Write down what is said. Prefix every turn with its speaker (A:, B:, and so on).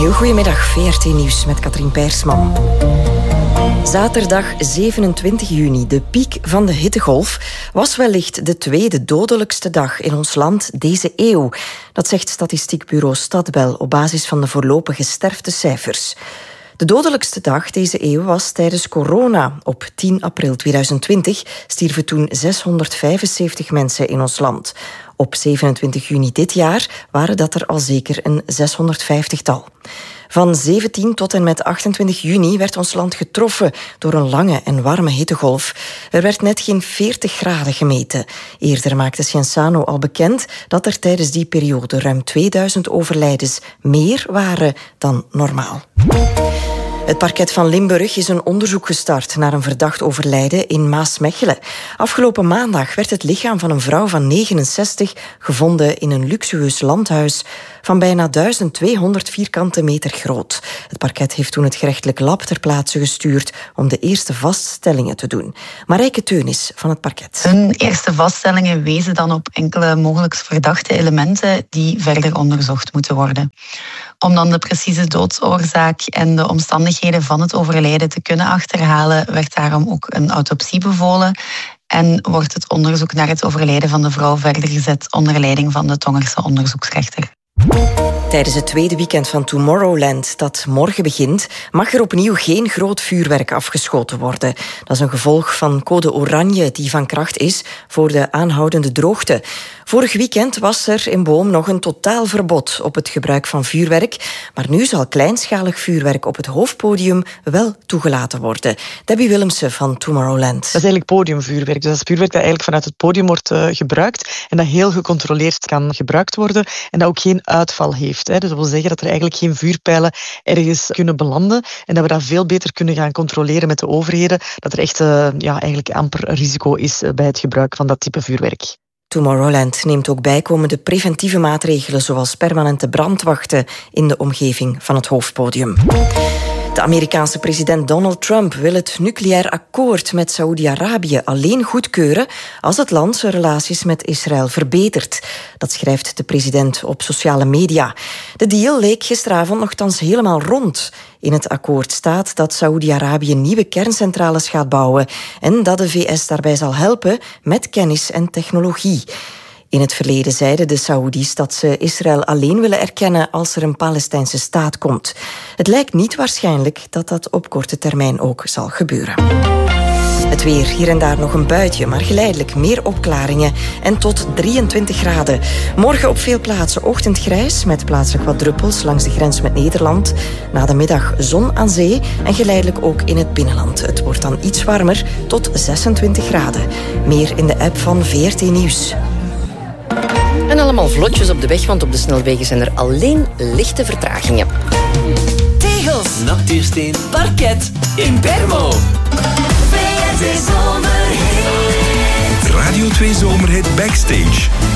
A: Heel goedemiddag, VRT Nieuws met Katrien Peirsman. Zaterdag 27 juni, de piek van de hittegolf, was wellicht de tweede dodelijkste dag in ons land deze eeuw. Dat zegt statistiekbureau Stadbel op basis van de voorlopige sterftecijfers. De dodelijkste dag deze eeuw was tijdens corona. Op 10 april 2020 stierven toen 675 mensen in ons land. Op 27 juni dit jaar waren dat er al zeker een 650-tal. Van 17 tot en met 28 juni werd ons land getroffen door een lange en warme hittegolf. Er werd net geen 40 graden gemeten. Eerder maakte Cienzano al bekend dat er tijdens die periode ruim 2000 overlijdens meer waren dan normaal. Het parket van Limburg is een onderzoek gestart naar een verdacht overlijden in Maasmechelen. Afgelopen maandag werd het lichaam van een vrouw van 69 gevonden in een luxueus landhuis van bijna 1200 vierkante meter groot. Het parket heeft toen het gerechtelijk lab ter plaatse gestuurd om de eerste vaststellingen te doen. Marijke Teunis van het parket.
B: Hun eerste vaststellingen wezen dan op enkele mogelijk verdachte elementen die verder onderzocht moeten worden. Om dan de precieze doodsoorzaak en de omstandigheden van het overlijden te kunnen achterhalen, werd daarom ook een autopsie bevolen en wordt het onderzoek naar het overlijden van de vrouw verder gezet onder leiding van de Tongerse onderzoeksrechter.
A: Tijdens het tweede weekend van Tomorrowland, dat morgen begint, mag er opnieuw geen groot vuurwerk afgeschoten worden. Dat is een gevolg van code oranje die van kracht is voor de aanhoudende droogte. Vorig weekend was er in Boom nog een totaalverbod op het gebruik van vuurwerk, maar nu zal kleinschalig vuurwerk op het hoofdpodium wel toegelaten worden. Debbie Willemsen van Tomorrowland.
C: Dat is eigenlijk podiumvuurwerk. Dus dat is vuurwerk dat eigenlijk vanuit het podium wordt gebruikt en dat heel gecontroleerd kan gebruikt worden en dat ook geen uitval heeft. Dus dat wil zeggen dat er eigenlijk geen vuurpijlen ergens kunnen belanden en dat we dat veel beter kunnen gaan controleren met de overheden, dat er echt eigenlijk amper risico is bij het gebruik van dat type vuurwerk.
A: Tomorrowland neemt ook bijkomende preventieve maatregelen zoals permanente brandwachten in de omgeving van het hoofdpodium. De Amerikaanse president Donald Trump wil het nucleair akkoord met Saoedi-Arabië alleen goedkeuren als het land zijn relaties met Israël verbetert. Dat schrijft de president op sociale media. De deal leek gisteravond nogthans helemaal rond. In het akkoord staat dat Saoedi-Arabië nieuwe kerncentrales gaat bouwen en dat de VS daarbij zal helpen met kennis en technologie. In het verleden zeiden de Saoedi's dat ze Israël alleen willen erkennen als er een Palestijnse staat komt. Het lijkt niet waarschijnlijk dat dat op korte termijn ook zal gebeuren. Het weer, hier en daar nog een buitje, maar geleidelijk meer opklaringen en tot 23 graden. Morgen op veel plaatsen ochtendgrijs met plaatselijk wat druppels langs de grens met Nederland. Na de middag zon aan zee en geleidelijk ook in het binnenland. Het wordt dan iets warmer tot 26 graden. Meer in de app van VRT Nieuws.
D: En allemaal vlotjes op de weg, want op de snelwegen zijn er alleen lichte vertragingen.
E: Tegels, natuursteen, parket, in Bermo. VRT Zomerhit.
F: Radio 2 Zomerhit Backstage.